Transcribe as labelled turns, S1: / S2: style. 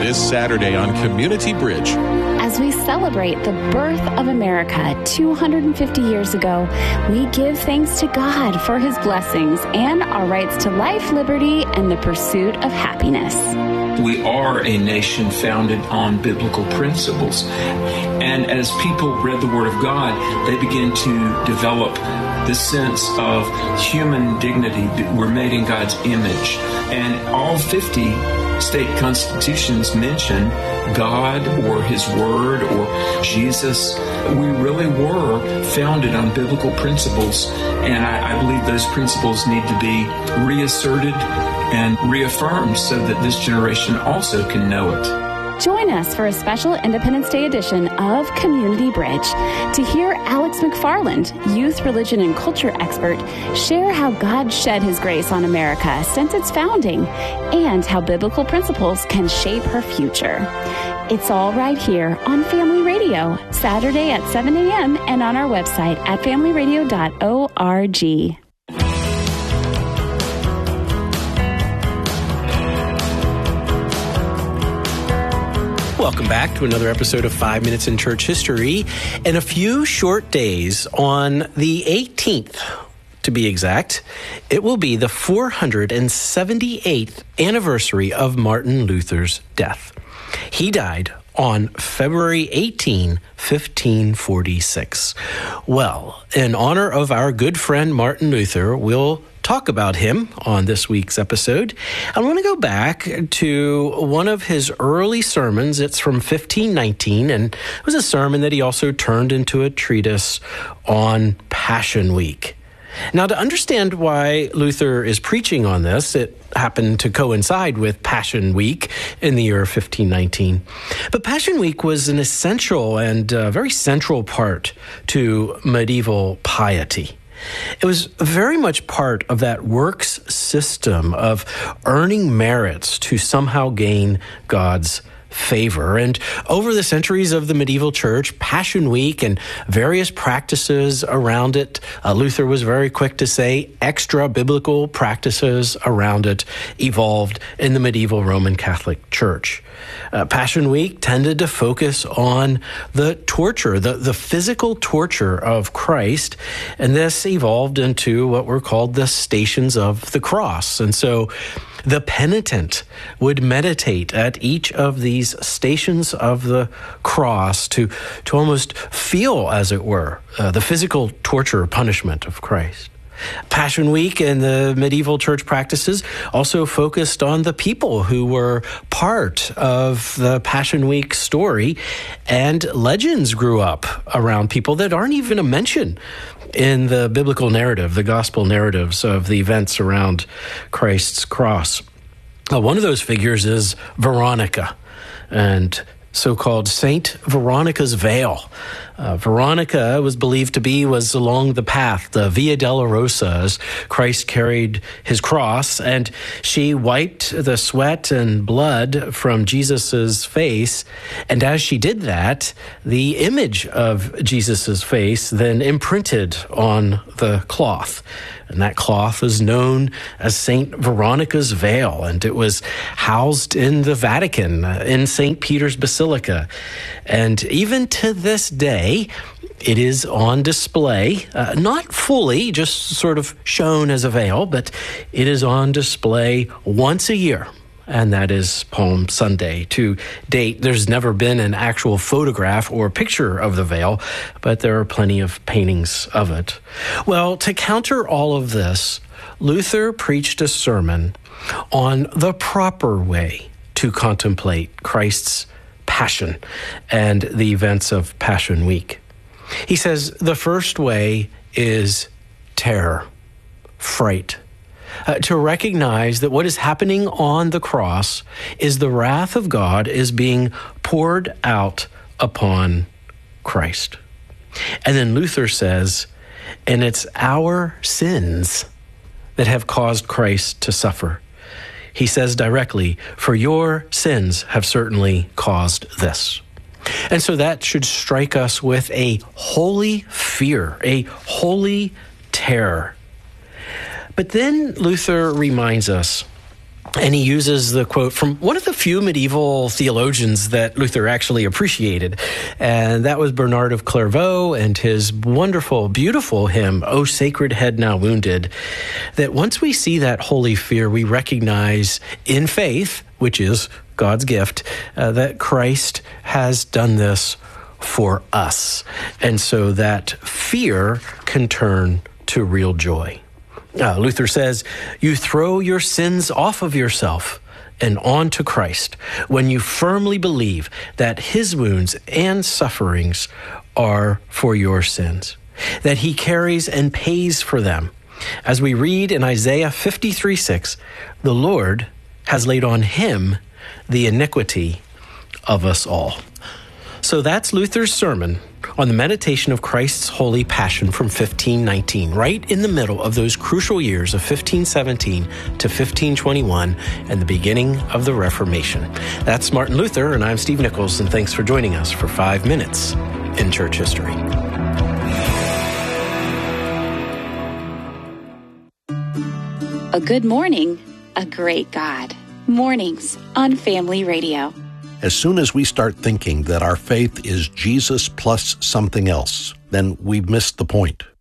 S1: this Saturday on Community Bridge.
S2: As we celebrate the birth of America 250 years ago, we give thanks to God for his blessings and our rights to life, liberty, and the pursuit of happiness.
S3: We are a nation founded on biblical principles. And as people read the Word of God, they begin to develop this sense of human dignity. We're made in God's image. And all 50 state constitutions mention God or his word or Jesus. We really were founded on biblical principles, and I believe those principles need to be reasserted and reaffirmed so that this generation also can know it.
S2: Join us for a special Independence Day edition of Community Bridge to hear Alex McFarland, youth, religion, and culture expert, share how God shed his grace on America since its founding and how biblical principles can shape her future. It's all right here on Family Radio, Saturday at 7 a.m. and on our website at familyradio.org.
S4: Welcome back to another episode of 5 Minutes in Church History. In a few short days, on the 18th, to be exact, it will be the 478th anniversary of Martin Luther's death. He died on February 18, 1546. Well, in honor of our good friend Martin Luther, we'll talk about him on this week's episode. I want to go back to one of his early sermons. It's from 1519, and it was a sermon that he also turned into a treatise on Passion Week. Now, to understand why Luther is preaching on this, it happened to coincide with Passion Week in the year 1519. But Passion Week was an essential and very central part to medieval piety. It was very much part of that works system of earning merits to somehow gain God's favor. And over the centuries of the medieval church, Passion Week and various practices around it, Luther was very quick to say extra biblical practices around it evolved in the medieval Roman Catholic Church. Passion Week tended to focus on the torture, the physical torture of Christ, and this evolved into what were called the Stations of the Cross. And so the penitent would meditate at each of these stations of the cross to almost feel, as it were, the physical torture or punishment of Christ. Passion Week and the medieval church practices also focused on the people who were part of the Passion Week story, and legends grew up around people that aren't even a mention in the biblical narrative, the gospel narratives of the events around Christ's cross. One of those figures is Veronica, and so-called Saint Veronica's veil. Veronica was believed to was along the path, the Via Dolorosa, as Christ carried his cross, and she wiped the sweat and blood from Jesus's face. And as she did that, the image of Jesus's face then imprinted on the cloth. And that cloth is known as St. Veronica's veil, and it was housed in the Vatican, in St. Peter's Basilica. And even to this day, it is on display, not fully, just sort of shown as a veil, but it is on display once a year. And that is Palm Sunday. To date, there's never been an actual photograph or picture of the veil, but there are plenty of paintings of it. Well, to counter all of this, Luther preached a sermon on the proper way to contemplate Christ's passion and the events of Passion Week. He says the first way is terror, fright. To recognize that what is happening on the cross is the wrath of God is being poured out upon Christ. And then Luther says, and it's our sins that have caused Christ to suffer. He says directly, for your sins have certainly caused this. And so that should strike us with a holy fear, a holy terror. But then Luther reminds us And he uses the quote from one of the few medieval theologians that Luther actually appreciated. And that was Bernard of Clairvaux and his wonderful, beautiful hymn, O Sacred Head Now Wounded, that once we see that holy fear, we recognize in faith, which is God's gift, that Christ has done this for us. And so that fear can turn to real joy. Luther says, you throw your sins off of yourself and onto Christ when you firmly believe that his wounds and sufferings are for your sins, that he carries and pays for them. As we read in Isaiah 53:6, the Lord has laid on him the iniquity of us all. So that's Luther's sermon on the meditation of Christ's holy passion from 1519, right in the middle of those crucial years of 1517 to 1521 and the beginning of the Reformation. That's Martin Luther, and I'm Steve Nichols, and thanks for joining us for 5 minutes in church history.
S2: A good morning, a great God. Mornings on Family Radio.
S5: As soon as we start thinking that our faith is Jesus plus something else, then we've missed the point.